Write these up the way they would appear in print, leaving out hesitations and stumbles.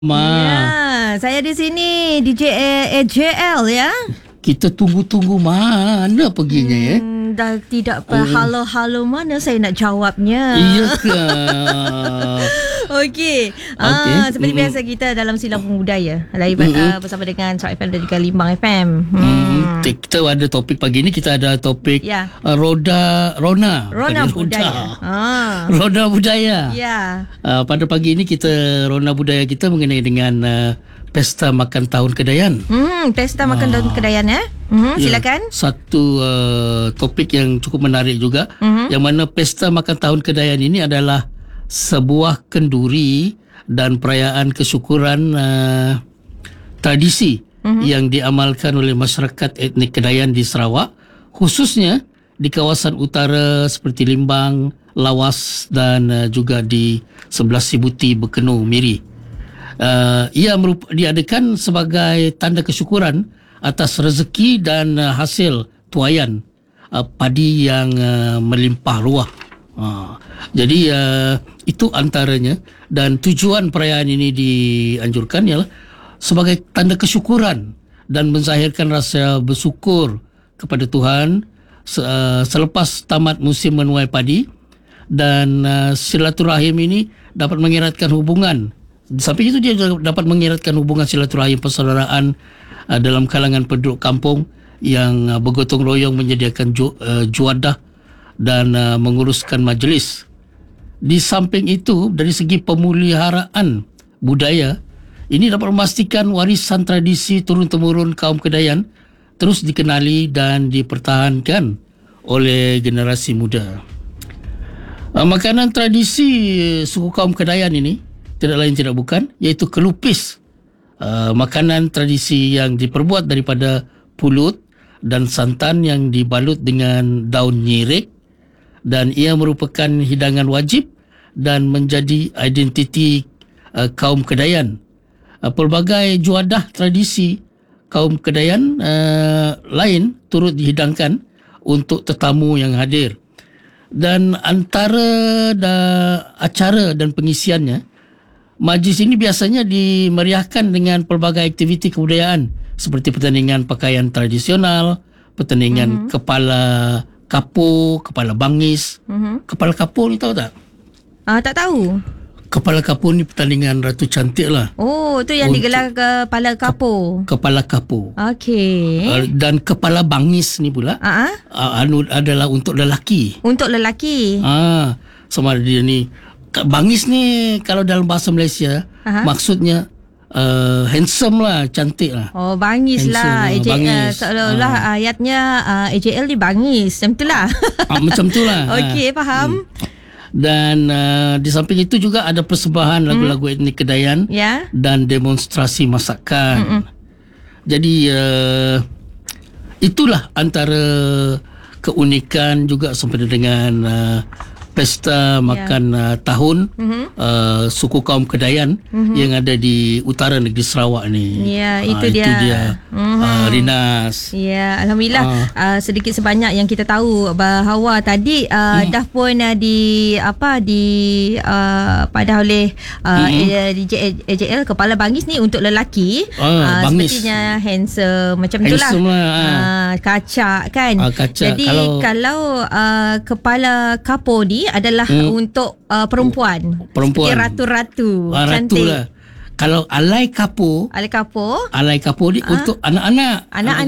Ya, saya di sini DJ AJL ya. Kita tunggu-tunggu mana perginya ya. Dah tidak halo-halo mana saya nak jawabnya. Iya ke? Okey. Seperti biasa kita dalam Silang Budaya bersama dengan Surat FM dan juga Limbang FM. Kita ada topik pagi ni, kita ada topik Rona Budaya. Rona Budaya. Ya. Pada pagi ini kita Rona Budaya kita mengenai dengan Pesta Makan Tahun Kedayan. Pesta Makan Tahun Kedayan ya. Silakan. Satu topik yang cukup menarik juga, yang mana Pesta Makan Tahun Kedayan ini adalah sebuah kenduri dan perayaan kesyukuran tradisi yang diamalkan oleh masyarakat etnik Kedayan di Sarawak, khususnya di kawasan utara seperti Limbang, Lawas dan juga di sebelah Sibuti, Bekenu, Miri. Ia diadakan sebagai tanda kesyukuran atas rezeki dan hasil tuaian padi yang melimpah ruah. Jadi itu antaranya, dan tujuan perayaan ini dianjurkan ialah sebagai tanda kesyukuran dan menzahirkan rasa bersyukur kepada Tuhan selepas tamat musim menuai padi, dan silaturahim ini dapat mengeratkan hubungan. Di samping itu dia dapat mengeratkan hubungan silaturahim persaudaraan dalam kalangan penduduk kampung yang bergotong royong menyediakan juadah dan menguruskan majlis. Di samping itu, dari segi pemeliharaan budaya, ini dapat memastikan warisan tradisi turun-temurun kaum Kedayan terus dikenali dan dipertahankan oleh generasi muda. Makanan tradisi suku kaum Kedayan ini tidak lain tidak bukan, iaitu kelupis. Makanan tradisi yang diperbuat daripada pulut dan santan yang dibalut dengan daun nyirik, dan ia merupakan hidangan wajib dan menjadi identiti kaum Kedayan. Pelbagai juadah tradisi kaum Kedayan lain turut dihidangkan untuk tetamu yang hadir. Dan antara acara dan pengisiannya, majlis ini biasanya dimeriahkan dengan pelbagai aktiviti kebudayaan seperti pertandingan pakaian tradisional, pertandingan kepala kapur, kepala bangis. Kepala kapur ni tahu tak? Tak tahu. Kepala kapur ni pertandingan Ratu Cantik lah. Oh, tu yang digelar kepala kapur. Kepala kapur. Okey. Dan kepala bangis ni pula adalah untuk lelaki. Untuk lelaki. Sama dia ni. Bangis ni kalau dalam bahasa Malaysia maksudnya handsome lah, cantik lah. Oh, bangis lah. Seolah-olah ayatnya AJL ni bangis. Macam tu lah. Macam tu lah. Okey, faham. Dan di samping itu juga ada persembahan lagu-lagu etnik Kedayan dan demonstrasi masakan. Jadi itulah antara keunikan juga sampai dengan Pesta Makan Tahun suku kaum Kedayan yang ada di utara negeri Sarawak ni. Ya, itu dia. Rinas. Ya, alhamdulillah sedikit sebanyak yang kita tahu bahawa tadi dah pun pada oleh DJ AJL kepala bangis ni untuk lelaki. Sepertinya handsome macam itulah. Kacak kan. Jadi kalau kepala kapur ni adalah untuk perempuan. Seperti ratu-ratu cantik. Lah. Kalau alai kapur ni untuk anak-anak.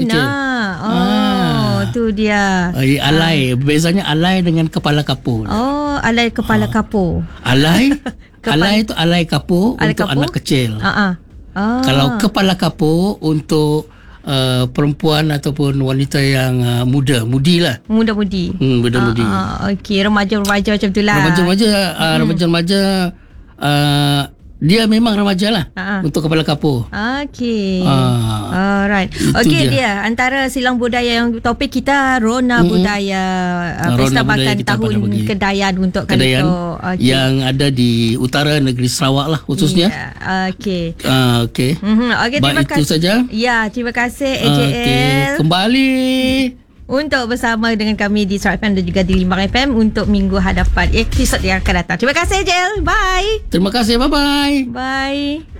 Tu dia. Alai, bezanya alai dengan kepala kapur. Oh, alai kepala kapur. Alai itu alai kapur untuk anak kecil. Kalau kepala kapur untuk perempuan ataupun wanita yang mudi lah. Muda-mudi. Muda-mudi. Okey, remaja-remaja macam tu lah. Remaja-remaja dia memang remaja lah untuk kepala kapur. Okey. Alright. Okey, dia antara Silang Budaya yang topik kita Rona Budaya, Pesta Makan Tahun Kedayan untuk kali itu. Yang ada di utara negeri Sarawak lah khususnya. Okey. Okey. Okey, terima kasih. Itu saja. Ya, terima kasih AJL. Kembali untuk bersama dengan kami di Surat FM dan juga di Limbang FM untuk minggu hadapan episod yang akan datang. Terima kasih, Jel. Bye. Terima kasih. Bye-bye. Bye.